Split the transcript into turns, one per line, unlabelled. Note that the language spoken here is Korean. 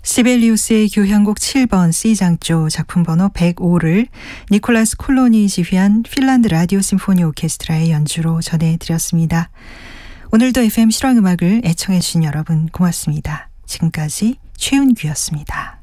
시벨리우스의 교향곡 7번 C장조 작품 번호 105를 니콜라스 콜론이 지휘한 핀란드 라디오 심포니 오케스트라의 연주로 전해드렸습니다. 오늘도 FM 실황음악을 애청해 주신 여러분 고맙습니다. 지금까지 최윤규였습니다.